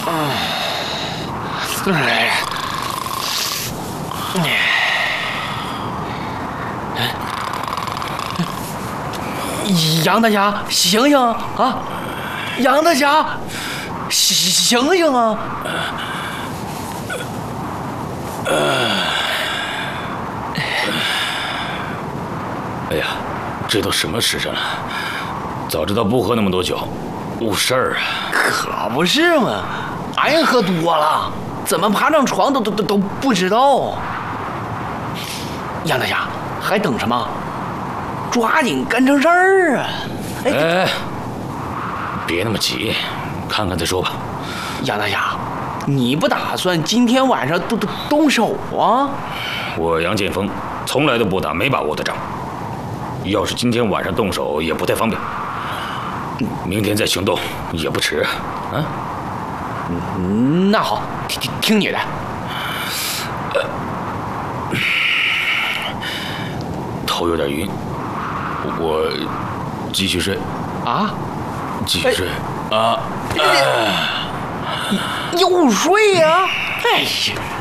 杨大侠，醒醒啊！杨大侠，醒醒啊！ 哎呀，这都什么时辰了？早知道不喝那么多酒，误事儿啊！ 可不是嘛，俺也喝多了，怎么爬上床都不知道。杨大侠，还等什么？抓紧干成事儿啊！ 哎，别那么急，看看再说吧。 杨大侠，你不打算今天晚上动手啊？ 我杨建锋从来都不打没把握的仗，要是今天晚上动手也不太方便，明天再行动也不迟啊。 那好，听你的。 头有点晕，我继续睡啊， 继续睡啊！ 又睡呀！哎呀！